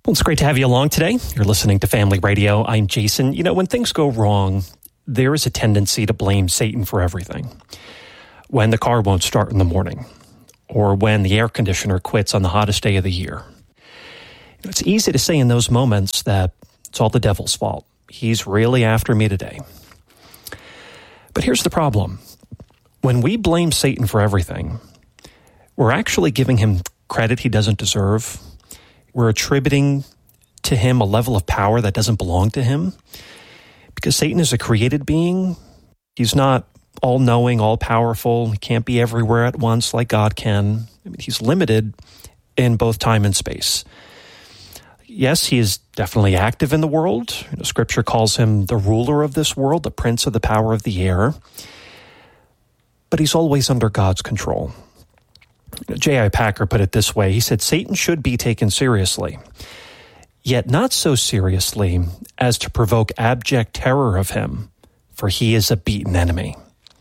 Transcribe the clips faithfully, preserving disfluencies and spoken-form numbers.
Well, it's great to have you along today. You're listening to Family Radio. I'm Jason. You know, when things go wrong, there is a tendency to blame Satan for everything. When the car won't start in the morning, or when the air conditioner quits on the hottest day of the year. It's easy to say in those moments that it's all the devil's fault. He's really after me today. But here's the problem. When we blame Satan for everything, we're actually giving him credit he doesn't deserve. We're attributing to him a level of power that doesn't belong to him. Because Satan is a created being. He's not all-knowing, all-powerful. He can't be everywhere at once like God can. I mean, he's limited in both time and space. Yes, he is definitely active in the world. You know, Scripture calls him the ruler of this world, the prince of the power of the air. But he's always under God's control. You know, J I Packer put it this way. He said, Satan should be taken seriously, yet not so seriously as to provoke abject terror of him, for he is a beaten enemy.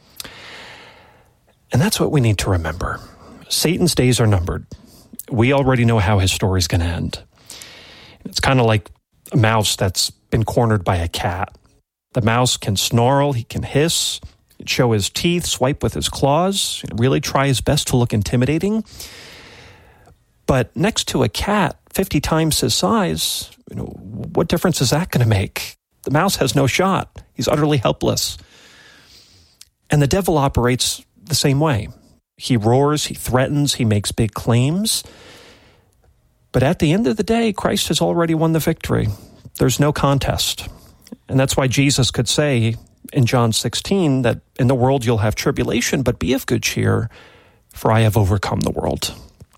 And that's what we need to remember. Satan's days are numbered. We already know how his story's going to end. It's kind of like a mouse that's been cornered by a cat. The mouse can snarl, he can hiss, show his teeth, swipe with his claws, really try his best to look intimidating. But next to a cat fifty times his size, you know, what difference is that going to make? The mouse has no shot. He's utterly helpless. And the devil operates the same way. He roars, he threatens, he makes big claims. But at the end of the day, Christ has already won the victory. There's no contest. And that's why Jesus could say in John sixteen that in the world you'll have tribulation, but be of good cheer, for I have overcome the world.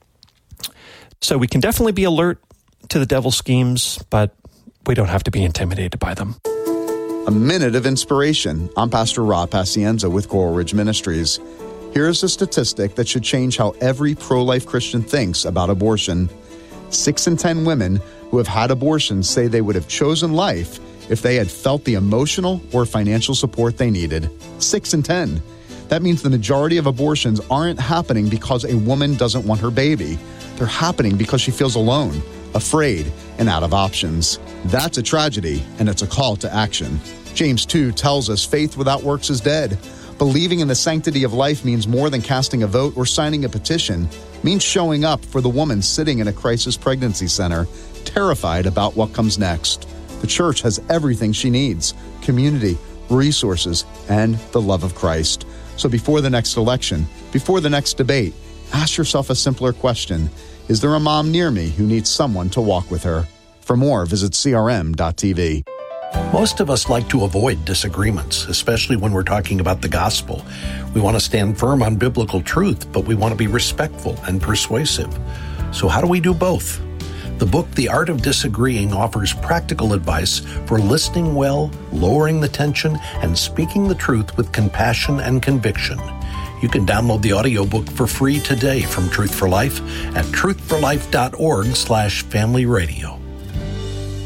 So we can definitely be alert to the devil's schemes, but we don't have to be intimidated by them. A minute of inspiration. I'm Pastor Rob Pacienza with Coral Ridge Ministries. Here's a statistic that should change how every pro-life Christian thinks about abortion. Six in ten women who have had abortions say they would have chosen life if they had felt the emotional or financial support they needed. Six in ten. That means the majority of abortions aren't happening because a woman doesn't want her baby. They're happening because she feels alone, afraid, and out of options. That's a tragedy, and it's a call to action. James two tells us faith without works is dead. Believing in the sanctity of life means more than casting a vote or signing a petition. It means showing up for the woman sitting in a crisis pregnancy center, terrified about what comes next. The church has everything she needs: community, resources, and the love of Christ. So before the next election, before the next debate, ask yourself a simpler question. Is there a mom near me who needs someone to walk with her? For more, visit C R M dot T V. Most of us like to avoid disagreements, especially when we're talking about the gospel. We want to stand firm on biblical truth, but we want to be respectful and persuasive. So how do we do both? The book, The Art of Disagreeing, offers practical advice for listening well, lowering the tension, and speaking the truth with compassion and conviction. You can download the audiobook for free today from Truth for Life at truth for life dot org slash family radio.